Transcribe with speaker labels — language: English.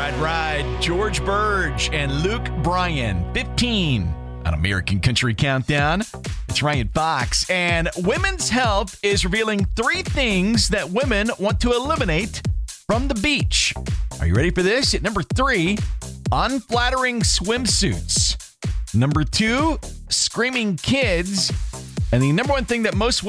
Speaker 1: Ride. George Burge and Luke Bryan, 15 on American Country Countdown. It's Ryan Fox. And Women's Health is revealing 3 things that women want to eliminate from the beach. Are you ready for this? At number 3, unflattering swimsuits. Number 2, screaming kids. And the number one thing that most